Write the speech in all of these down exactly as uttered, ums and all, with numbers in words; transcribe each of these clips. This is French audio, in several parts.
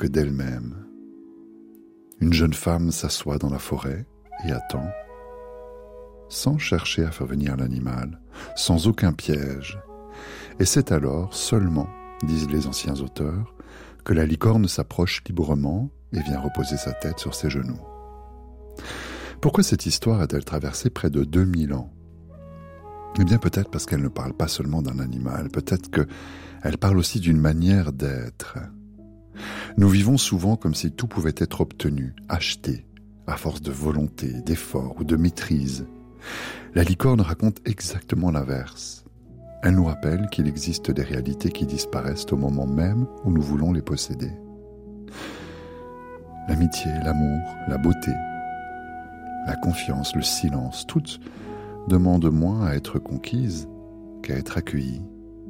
que d'elle-même. Une jeune femme s'assoit dans la forêt et attend, sans chercher à faire venir l'animal, sans aucun piège. Et c'est alors seulement, disent les anciens auteurs, que la licorne s'approche librement et vient reposer sa tête sur ses genoux. Pourquoi cette histoire a-t-elle traversé près de deux mille ans ? Eh bien peut-être parce qu'elle ne parle pas seulement d'un animal, peut-être qu'elle parle aussi d'une manière d'être. Nous vivons souvent comme si tout pouvait être obtenu, acheté, à force de volonté, d'effort ou de maîtrise. La licorne raconte exactement l'inverse. Elle nous rappelle qu'il existe des réalités qui disparaissent au moment même où nous voulons les posséder. L'amitié, l'amour, la beauté, la confiance, le silence, toutes demandent moins à être conquises qu'à être accueillies.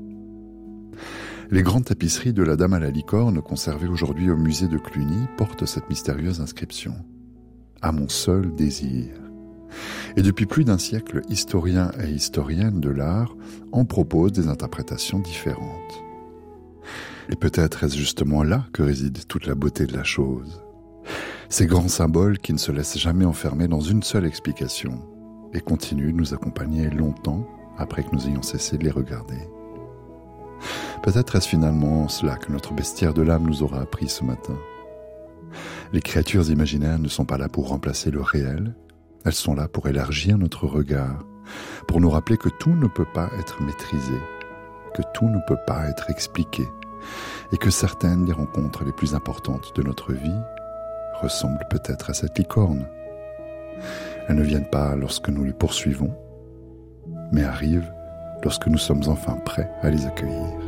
Les grandes tapisseries de la Dame à la licorne, conservées aujourd'hui au musée de Cluny, portent cette mystérieuse inscription « À mon seul désir ». Et depuis plus d'un siècle, historiens et historiennes de l'art en proposent des interprétations différentes. Et peut-être est-ce justement là que réside toute la beauté de la chose. Ces grands symboles qui ne se laissent jamais enfermer dans une seule explication et continuent de nous accompagner longtemps après que nous ayons cessé de les regarder. Peut-être est-ce finalement cela que notre bestiaire de l'âme nous aura appris ce matin. Les créatures imaginaires ne sont pas là pour remplacer le réel, elles sont là pour élargir notre regard, pour nous rappeler que tout ne peut pas être maîtrisé, que tout ne peut pas être expliqué, et que certaines des rencontres les plus importantes de notre vie ressemblent peut-être à cette licorne. Elles ne viennent pas lorsque nous les poursuivons, mais arrivent lorsque nous sommes enfin prêts à les accueillir.